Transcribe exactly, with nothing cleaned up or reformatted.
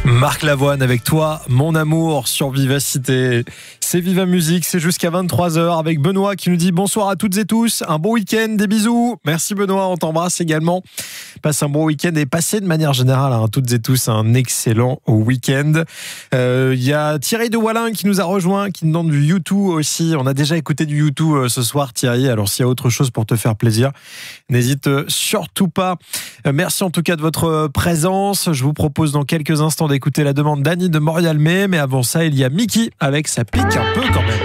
Marc Lavoine avec toi, mon amour, sur Vivacité. C'est Viva Musique, c'est jusqu'à vingt-trois heures avec Benoît qui nous dit bonsoir à toutes et tous, un bon week-end, des bisous. Merci Benoît, on t'embrasse également. Passe un bon week-end et passez de manière générale, hein, toutes et tous, un excellent week-end. Il euh, y a Thierry de Wallin qui nous a rejoint, qui nous demande du U deux aussi. On a déjà écouté du U deux euh, ce soir, Thierry. Alors s'il y a autre chose pour te faire plaisir, n'hésite euh, surtout pas. Euh, merci en tout cas de votre présence. Je vous propose dans quelques instants d'écouter la demande d'Annie de Montréal-May, mais avant ça, il y a Mickey avec sa pique un peu quand même.